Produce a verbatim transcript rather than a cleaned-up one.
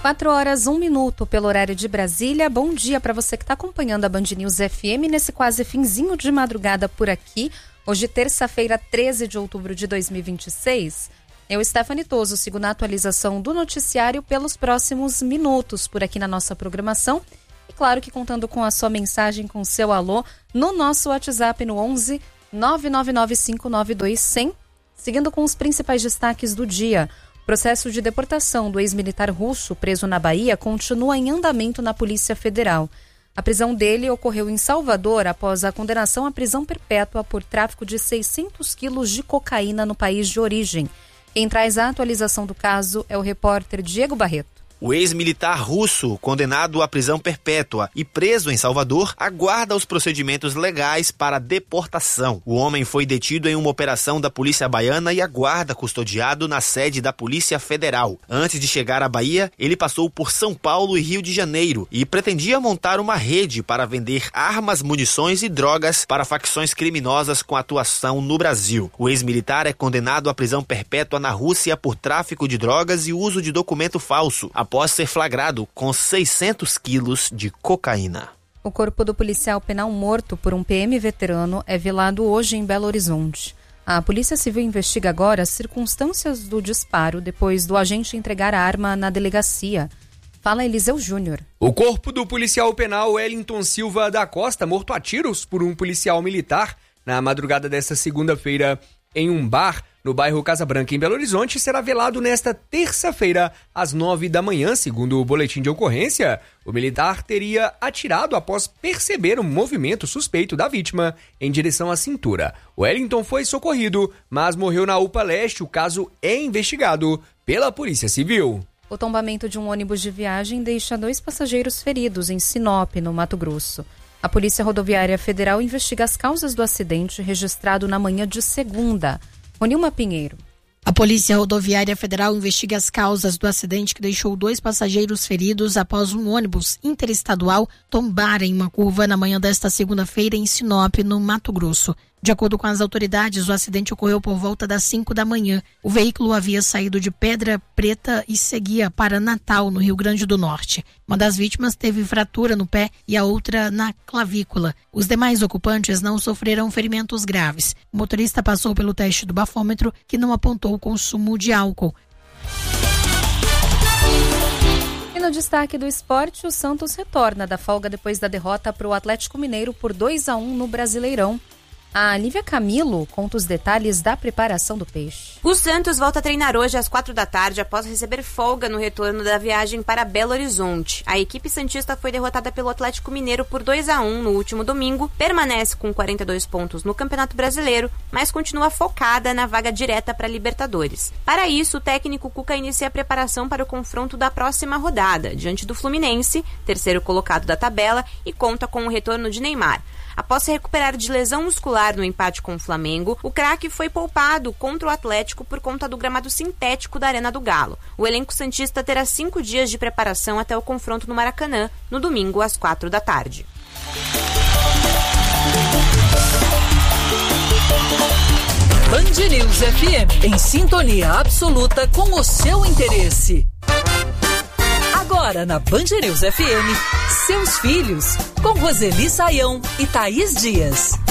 quatro horas, um minuto pelo horário de Brasília. Bom dia para você que está acompanhando a Band News F M nesse quase finzinho de madrugada por aqui. Hoje, terça-feira, treze de outubro de dois mil e vinte e seis. Eu, Stephanie Toso, sigo na atualização do noticiário pelos próximos minutos por aqui na nossa programação. E claro que contando com a sua mensagem, com o seu alô, no nosso WhatsApp no onze nove nove nove cinco nove dois zero zero. Seguindo com os principais destaques do dia. O processo de deportação do ex-militar russo preso na Bahia continua em andamento na Polícia Federal. A prisão dele ocorreu em Salvador após a condenação à prisão perpétua por tráfico de seiscentos quilos de cocaína no país de origem. Quem traz a atualização do caso é o repórter Diego Barreto. O ex-militar russo, condenado à prisão perpétua e preso em Salvador, aguarda os procedimentos legais para deportação. O homem foi detido em uma operação da Polícia Baiana e aguarda custodiado na sede da Polícia Federal. Antes de chegar à Bahia, ele passou por São Paulo e Rio de Janeiro e pretendia montar uma rede para vender armas, munições e drogas para facções criminosas com atuação no Brasil. O ex-militar é condenado à prisão perpétua na Rússia por tráfico de drogas e uso de documento falso, após ser flagrado com seiscentos quilos de cocaína. O corpo do policial penal morto por um P M veterano é velado hoje em Belo Horizonte. A Polícia Civil investiga agora as circunstâncias do disparo depois do agente entregar a arma na delegacia. Fala Eliseu Júnior. O corpo do policial penal Wellington Silva da Costa, morto a tiros por um policial militar, na madrugada desta segunda-feira em um bar no bairro Casa Branca, em Belo Horizonte, será velado nesta terça-feira, às nove da manhã. Segundo o boletim de ocorrência, o militar teria atirado após perceber um movimento suspeito da vítima em direção à cintura. Wellington foi socorrido, mas morreu na U P A Leste. O caso é investigado pela Polícia Civil. O tombamento de um ônibus de viagem deixa dois passageiros feridos em Sinop, no Mato Grosso. A Polícia Rodoviária Federal investiga as causas do acidente registrado na manhã de segunda. Ronilma Pinheiro. A Polícia Rodoviária Federal investiga as causas do acidente que deixou dois passageiros feridos após um ônibus interestadual tombar em uma curva na manhã desta segunda-feira em Sinop, no Mato Grosso. De acordo com as autoridades, o acidente ocorreu por volta das cinco da manhã. O veículo havia saído de Pedra Preta e seguia para Natal, no Rio Grande do Norte. Uma das vítimas teve fratura no pé e a outra na clavícula. Os demais ocupantes não sofreram ferimentos graves. O motorista passou pelo teste do bafômetro, que não apontou o consumo de álcool. E no destaque do esporte, o Santos retorna da folga depois da derrota para o Atlético Mineiro por dois a um no Brasileirão. A Lívia Camilo conta os detalhes da preparação do Peixe. O Santos volta a treinar hoje às quatro da tarde após receber folga no retorno da viagem para Belo Horizonte. A equipe santista foi derrotada pelo Atlético Mineiro por dois a um no último domingo, permanece com quarenta e dois pontos no Campeonato Brasileiro, mas continua focada na vaga direta para a Libertadores. Para isso, o técnico Cuca inicia a preparação para o confronto da próxima rodada, diante do Fluminense, terceiro colocado da tabela, e conta com o retorno de Neymar. Após se recuperar de lesão muscular no empate com o Flamengo, o craque foi poupado contra o Atlético por conta do gramado sintético da Arena do Galo. O elenco santista terá cinco dias de preparação até o confronto no Maracanã, no domingo às quatro da tarde. Band News F M, em sintonia absoluta com o seu interesse. Agora na Band News F M, Seus Filhos, com Roseli Saião e Thaís Dias.